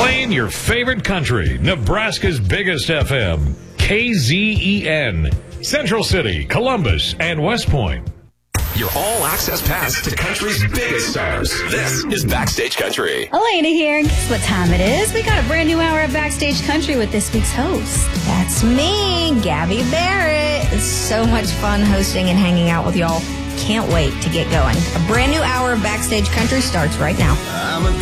Playing your favorite country, Nebraska's biggest FM, KZEN. Central City, Columbus, and West Point. Your all-access pass to country's biggest stars. This is Backstage Country. Elena here. Guess what time it is? We got a brand new hour of Backstage Country with this week's host. That's me, Gabby Barrett. It's so much fun hosting and hanging out with y'all. Can't wait to get going. A brand new hour of Backstage Country starts right now.